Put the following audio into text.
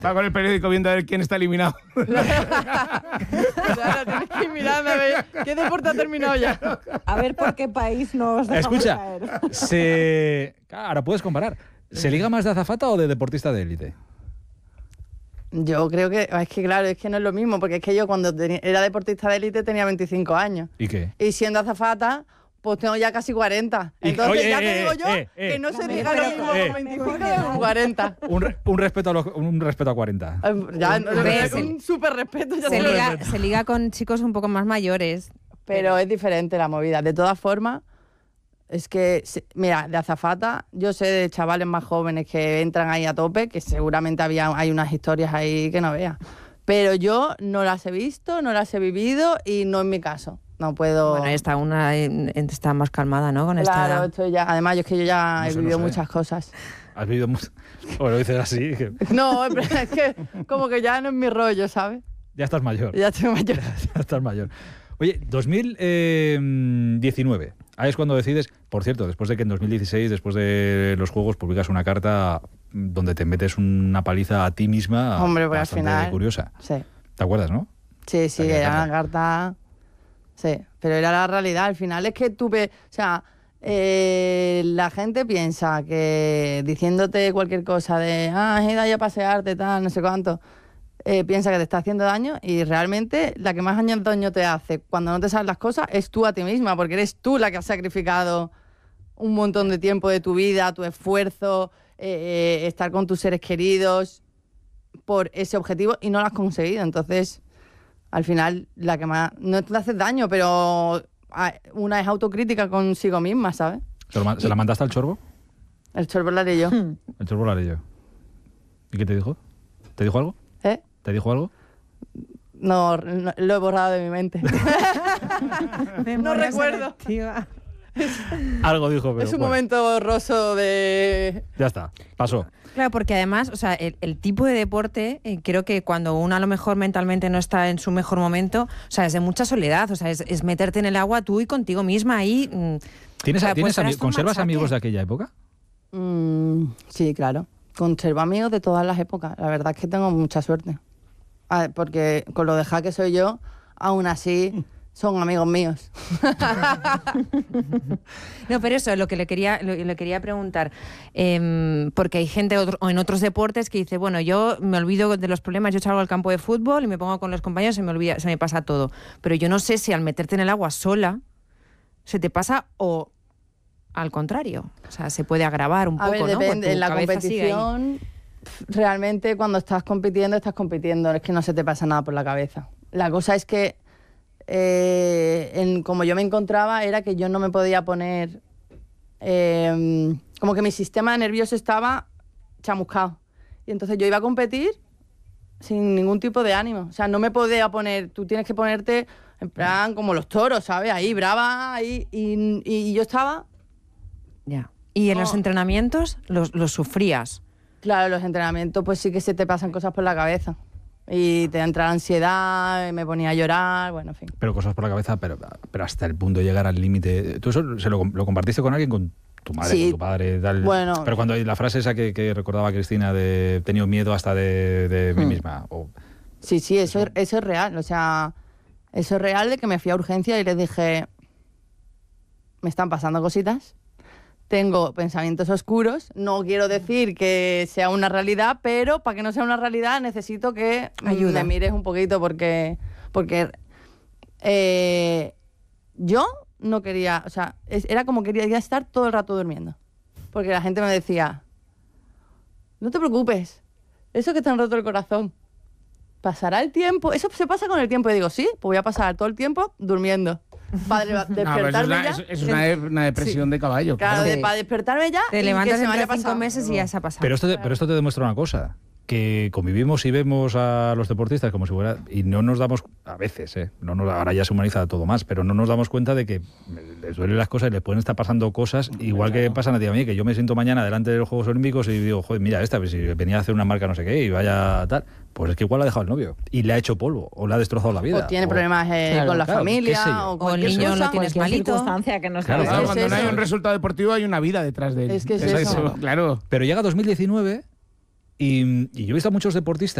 Va con el periódico viendo a ver quién está eliminado. Claro, tienes que ir mirando a ver qué deporte ha terminado ya. A ver por qué país nos dejamos Escucha, caer. ahora puedes comparar. ¿Se liga más de azafata o de deportista de élite? Yo creo que, es que claro, es que no es lo mismo, porque es que yo cuando era deportista de élite tenía 25 años. ¿Y qué? Y siendo azafata, pues tengo ya casi 40. Y- Entonces oye, ya te digo yo que no se diga lo mismo con 25 que con 40. Un respeto a 40. Ya, ¿Ves? un súper respeto. Ya te lo digo. Se liga con chicos un poco más mayores. Pero es diferente la movida. De todas formas, es que, mira, de azafata, yo sé de chavales más jóvenes que entran ahí a tope, que seguramente hay unas historias ahí que no veas. Pero yo no las he visto, no las he vivido y no es mi caso. No puedo... Bueno, está más calmada, ¿no? Con esta Claro, edad. estoy ya... Además, yo es que yo ya he No vivido sé. muchas cosas. ¿Has vivido mucho? O lo dices así, que No, es que como que ya no es mi rollo, ¿sabes? ya estás mayor. Ya estoy mayor. Ya estás mayor. Oye, 2019. Ahí es cuando decides, por cierto, después de que en 2016, después de los Juegos, publicas una carta donde te metes una paliza a ti misma. Hombre, pues al bastante final... curiosa. Sí. ¿Te acuerdas, no? Sí, sí, Aquella era una carta... Sí, pero era la realidad. Al final es que tuve... O sea, la gente piensa que diciéndote cualquier cosa de has ido ahí a pasearte, tal, no sé cuánto, piensa que te está haciendo daño y realmente la que más daño te hace cuando no te sabes las cosas es tú a ti misma, porque eres tú la que has sacrificado un montón de tiempo de tu vida, tu esfuerzo, estar con tus seres queridos por ese objetivo y no lo has conseguido. Entonces... Al final, la que más... No te hace daño, pero una es autocrítica consigo misma, ¿sabes? ¿Se la mandaste al Chorbo? El chorbo la haré yo. El Chorbo la haré yo. ¿Y qué te dijo? ¿Te dijo algo? ¿Eh? ¿Te dijo algo? No, lo he borrado de mi mente. No recuerdo. Algo dijo, pero Es un bueno, momento borroso de... ya está, pasó. Claro, porque además, o sea, el tipo de deporte, creo que cuando uno a lo mejor mentalmente no está en su mejor momento, o sea, es de mucha soledad, o sea, es meterte en el agua tú y contigo misma ahí. ¿Conservas amigos de aquella época? Sí, claro. Conservo amigos de todas las épocas. La verdad es que tengo mucha suerte. Porque con lo dejada que soy yo, aún así... Son amigos míos. No, pero eso, lo que le quería preguntar, porque hay gente en otros deportes que dice, bueno, yo me olvido de los problemas, yo salgo al campo de fútbol y me pongo con los compañeros y se me pasa todo. Pero yo no sé si al meterte en el agua sola se te pasa o al contrario. O sea, se puede agravar un poco, A ver, ¿no? depende. Tu En la cabeza sigue ahí. competición, realmente cuando estás compitiendo, es que no se te pasa nada por la cabeza. La cosa es que como yo me encontraba era que yo no me podía poner como que mi sistema nervioso estaba chamuscado y entonces yo iba a competir sin ningún tipo de ánimo, o sea, no me podía poner, tú tienes que ponerte en plan como los toros, ¿sabes? Ahí brava, ahí, y yo estaba... Ya. ¿Y en los entrenamientos los sufrías? Claro, los entrenamientos pues sí que se te pasan cosas por la cabeza. Y te entra ansiedad, me ponía a llorar, bueno, en fin. Pero cosas por la cabeza, pero hasta el punto de llegar al límite. ¿Tú eso lo compartiste con alguien, con tu madre, Sí. con tu padre? Tal? Bueno. Pero cuando la frase esa que recordaba Cristina de he tenido miedo hasta de mí misma. Sí, eso es real. O sea, eso es real de que me fui a urgencia y les dije, me están pasando cositas, tengo pensamientos oscuros, no quiero decir que sea una realidad, pero para que no sea una realidad necesito que me mires un poquito porque yo no quería, o sea, era como quería ya estar todo el rato durmiendo. Porque la gente me decía, no te preocupes, eso que te han roto el corazón, pasará el tiempo, eso se pasa con el tiempo. Y digo, sí, pues voy a pasar todo el tiempo durmiendo. Para despertarme ya. Es una depresión de caballo. Claro, para despertarme ya. Te y levantas que se me dentro haya de 5 pasado. meses y ya se ha pasado. Pero esto te demuestra una cosa, que convivimos y vemos a los deportistas como si fuera... Y no nos damos... A veces, ahora ya se humaniza todo más, pero no nos damos cuenta de que les duelen las cosas y les pueden estar pasando cosas, igual que pasan a ti y a mí, que yo me siento mañana delante de los Juegos Olímpicos y digo, joder, mira pues si venía a hacer una marca no sé qué y vaya tal... Pues es que igual la ha dejado el novio y le ha hecho polvo o le ha destrozado la vida. O tiene problemas con la familia, qué sé yo. o cualquier el niño cosa. lo tienes Cualquier malito. circunstancia que no Claro, sea Claro, Es cuando no hay eso. un resultado deportivo hay una vida detrás de él. Es que es eso. Claro. Pero llega 2019 Y yo he visto a muchos deportistas